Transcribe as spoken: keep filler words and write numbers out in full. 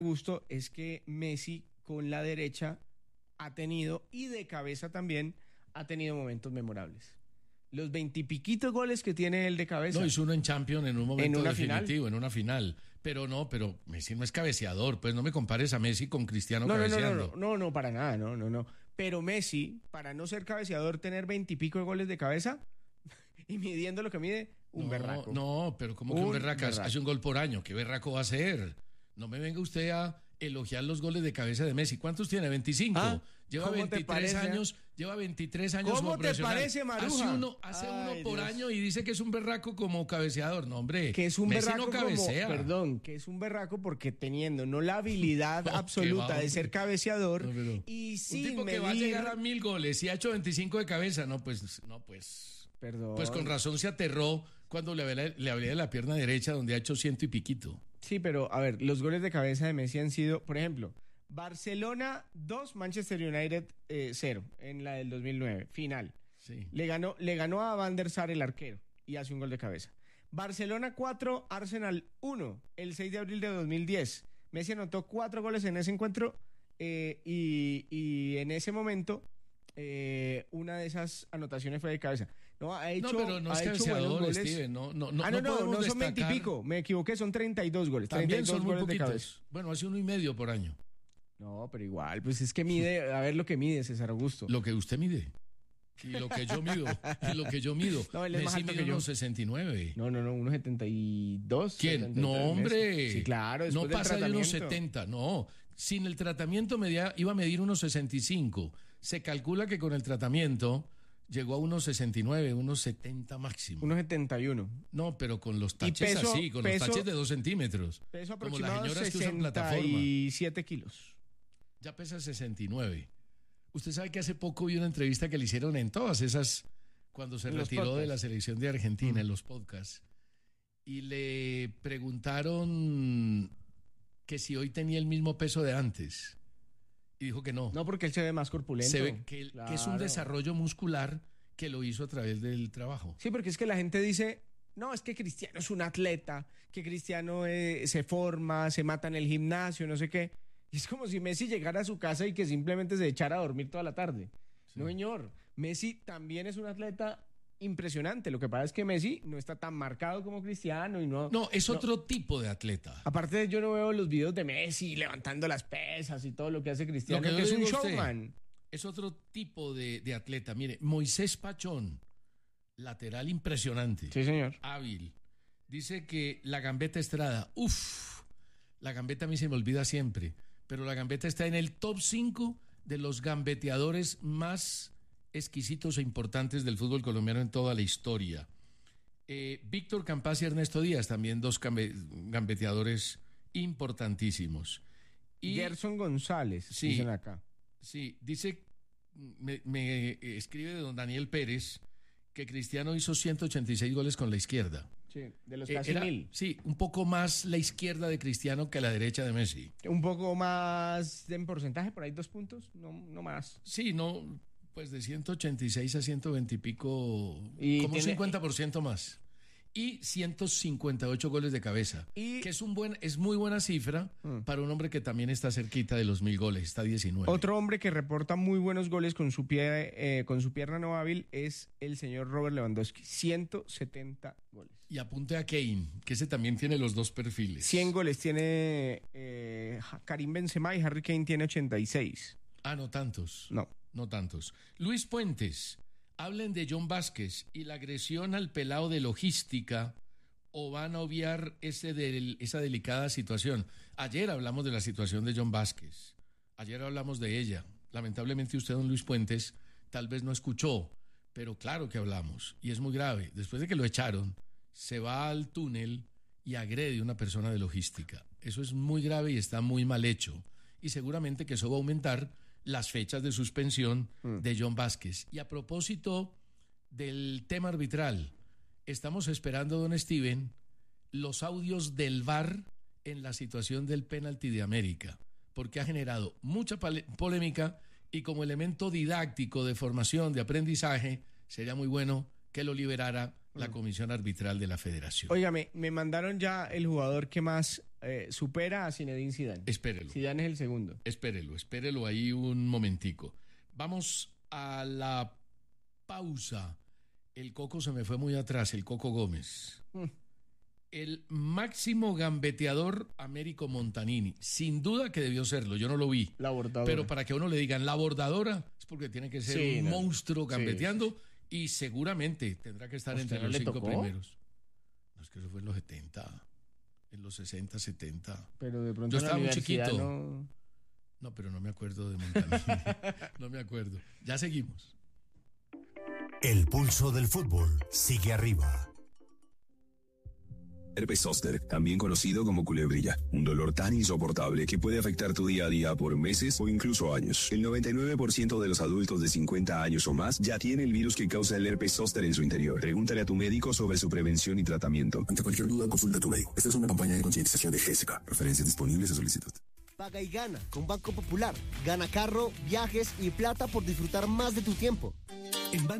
gusto es que Messi con la derecha ha tenido, y de cabeza también, ha tenido momentos memorables. Los veintipiquitos goles que tiene él de cabeza. No, hizo uno en Champions en un momento ¿En una definitivo, final? en una final. Pero no, pero Messi no es cabeceador. Pues no me compares a Messi con Cristiano No, no, no, cabeceando. no, no, no, no, para nada, no, no, no. Pero Messi, para no ser cabeceador, tener veintipico de goles de cabeza y midiendo lo que mide, un no, berraco. No, pero como que un, Un berraco berraco. hace un gol por año. ¿Qué berraco va a hacer? No me venga usted a elogiar los goles de cabeza de Messi. ¿Cuántos tiene? veinticinco. ¿Ah? Lleva ¿Cómo te veintitrés parece? años, lleva veintitrés años ¿Cómo como te profesional. parece, Maruja? Hace uno, hace Ay, uno por Dios. año y dice que es un berraco como cabeceador. No, hombre. Que es un Messi berraco no cabecea. como, perdón, que es un berraco porque teniendo no la habilidad No, absoluta qué va, de ser hombre. cabeceador No, pero y un sin tipo que medir, va a llegar a mil goles y ha hecho veinticinco de cabeza. No, pues, no, pues. perdón. Pues con razón se aterró cuando le hablé, le hablé de la pierna derecha donde ha hecho ciento y piquito. Sí, pero a ver, los goles de cabeza de Messi han sido, por ejemplo, Barcelona dos, Manchester United cero en la del dos mil nueve, final. Sí. Le ganó, le ganó a Van der Sar el arquero y hace un gol de cabeza. Barcelona cuatro, Arsenal uno, el seis de abril de dos mil diez. Messi anotó cuatro goles en ese encuentro eh, y, y en ese momento eh, una de esas anotaciones fue de cabeza. No, ha hecho, No, pero no es ha hecho buenos cabeceador, goles. Steven. No, no, no, ah, no, no, no, podemos no son destacar. veintipico, me equivoqué, son treinta y dos goles. También treinta y dos son muy goles de cabeza. poquitos. Bueno, hace uno y medio por año. No, pero igual, pues es que mide, a ver lo que mide César Augusto. Lo que usted mide. Y lo que yo mido. Y lo que yo mido. No, él es más Messi alto mide que yo. unos sesenta y nueve. No, no, no, unos setenta y dos. ¿Quién? setenta y No, tres hombre. meses. Sí, claro, después no del pasa de unos tratamiento. setenta. No. Sin el tratamiento medía, iba a medir unos sesenta y cinco. Se calcula que con el tratamiento llegó a unos sesenta y nueve, unos setenta máximo. Unos setenta y uno. No, pero con los taches peso- así, con peso- los taches de dos centímetros. Peso Como las aproximado señoras que usan plataforma. sesenta y siete kilos. Ya pesa sesenta y nueve. Usted sabe que hace poco vi una entrevista que le hicieron en todas esas, cuando se En los retiró de podcasts. la selección de Argentina, Mm. en los podcasts, y le preguntaron que si hoy tenía el mismo peso de antes. Y dijo que no. No, porque él se ve más corpulento. se ve que, que es un Claro. desarrollo muscular que lo hizo a través del trabajo. Sí, porque es que la gente dice, no, es que Cristiano es un atleta, que Cristiano eh, se forma, se mata en el gimnasio, no sé qué. Y es como si Messi llegara a su casa y que simplemente se echara a dormir toda la tarde. Sí. No, señor. Messi también es un atleta impresionante. Lo que pasa es que Messi no está tan marcado como Cristiano y no... No, es otro tipo de atleta. Aparte, yo no veo los videos de Messi levantando las pesas y todo lo que hace Cristiano, Lo que que, yo es le un digo a usted. showman. Es otro tipo de, de atleta. Mire, Moisés Pachón, lateral impresionante. Sí, señor. Hábil. Dice que la Gambetta Estrada, uff, la Gambetta a mí se me olvida siempre, pero la Gambetta está en el top cinco de los gambeteadores más exquisitos e importantes del fútbol colombiano en toda la historia. Eh, Víctor Campás y Ernesto Díaz, también dos gambe- gambeteadores importantísimos. Y, Gerson González, Sí. dicen acá. sí, dice, me, me escribe don Daniel Pérez que Cristiano hizo ciento ochenta y seis goles con la izquierda. Sí, de los Eh, casi era- mil. Sí, un poco más la izquierda de Cristiano que la derecha de Messi. Un poco más en porcentaje, por ahí dos puntos, no, no más. Sí, no, pues de ciento ochenta y seis a ciento veinte y pico, Y como un tiene- cincuenta por ciento más. Y ciento cincuenta y ocho goles de cabeza, Y- que es un buen, es muy buena cifra Mm. para un hombre que también está cerquita de los mil goles, está diecinueve. Otro hombre que reporta muy buenos goles con su pie, eh, con su pierna no hábil es el señor Robert Lewandowski, ciento setenta goles. Y apunte a Kane, que ese también tiene los dos perfiles. cien goles tiene eh, Karim Benzema y Harry Kane tiene ochenta y seis. Ah, no tantos. No. No tantos. Luis Puentes, hablen de John Vázquez y la agresión al pelado de logística o van a obviar ese del- esa delicada situación. Ayer hablamos de la situación de John Vázquez. Ayer hablamos de ella. Lamentablemente usted, don Luis Puentes, tal vez no escuchó, pero claro que hablamos. Y es muy grave. Después de que lo echaron, se va al túnel y agrede a una persona de logística. Eso es muy grave y está muy mal hecho. Y seguramente que eso va a aumentar las fechas de suspensión Mm. de John Vázquez. Y a propósito del tema arbitral, estamos esperando, don Steven, los audios del V A R en la situación del penalti de América, porque ha generado mucha pale- polémica y como elemento didáctico de formación, de aprendizaje, sería muy bueno que lo liberara la comisión arbitral de la federación. Óigame, me mandaron ya el jugador que más eh, supera a Zinedine Zidane. Espérelo. Zidane es el segundo. Espérelo, espérelo ahí un momentico. Vamos a la pausa. El Coco se me fue muy atrás, el Coco Gómez. Mm. El máximo gambeteador, Américo Montanini. Sin duda que debió serlo, yo no lo vi. La bordadora. Pero para que a uno le digan la bordadora, es porque tiene que ser sí, un no. monstruo gambeteando. Sí, sí. Y seguramente tendrá que estar entre los cinco tocó? primeros. No, es que eso fue en los setenta, en los sesenta, setenta. Pero de pronto yo estaba muy chiquito. No... no, pero no me acuerdo de Montanini. No me acuerdo. Ya seguimos. El pulso del fútbol sigue arriba. Herpes zóster, también conocido como culebrilla, un dolor tan insoportable que puede afectar tu día a día por meses o incluso años. El noventa y nueve por ciento de los adultos de cincuenta años o más ya tiene el virus que causa el herpes zóster en su interior. Pregúntale a tu médico sobre su prevención y tratamiento. Ante cualquier duda, consulta a tu médico. Esta es una campaña de concientización de G S K. Referencias disponibles a solicitud. Paga y gana con Banco Popular. Gana carro, viajes y plata por disfrutar más de tu tiempo. En Banco